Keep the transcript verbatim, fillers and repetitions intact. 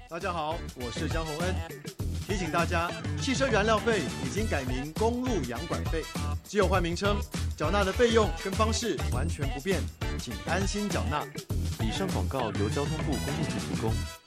大家好，我是江宏恩。提醒大家，汽车燃料费已经改名公路养管费，只有换名称，缴纳的费用跟方式完全不变，请安心缴纳。 以上广告由交通部公路局提供。